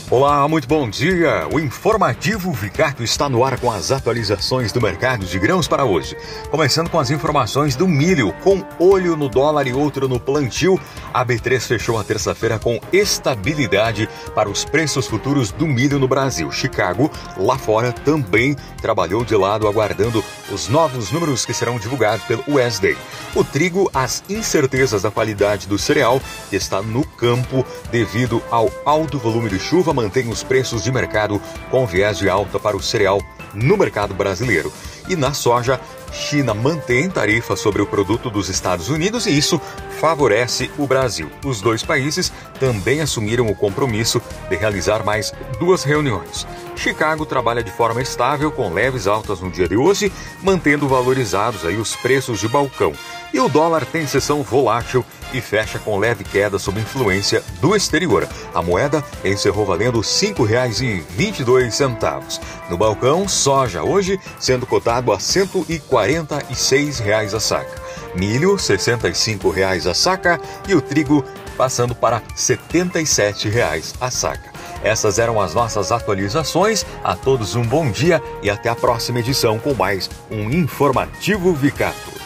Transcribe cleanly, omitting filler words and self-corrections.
Olá, muito bom dia! O Informativo Vicato está no ar com as atualizações do mercado de grãos para hoje. Começando com as informações do milho, com olho no dólar e outro no plantio, a B3 fechou a terça-feira com estabilidade para os preços futuros do milho no Brasil. Chicago, lá fora, também trabalhou de lado aguardando os novos números que serão divulgados pelo USDA. O trigo, as incertezas da qualidade do cereal, que está no campo devido ao alto volume de chuva, mantém os preços de mercado com viés de alta para o cereal no mercado brasileiro. E na soja, China mantém tarifa sobre o produto dos Estados Unidos e isso favorece o Brasil. Os dois países também assumiram o compromisso de realizar mais 2 reuniões. Chicago trabalha de forma estável, com leves altas no dia de hoje, mantendo valorizados aí os preços de balcão. E o dólar tem sessão volátil e fecha com leve queda sob influência do exterior. A moeda encerrou valendo R$ 5,22. No balcão, soja hoje sendo cotado a R$ 146 a saca. Milho, R$ 65 a saca e o trigo passando para R$ 77 a saca. Essas eram as nossas atualizações. A todos um bom dia e até a próxima edição com mais um Informativo Vicato.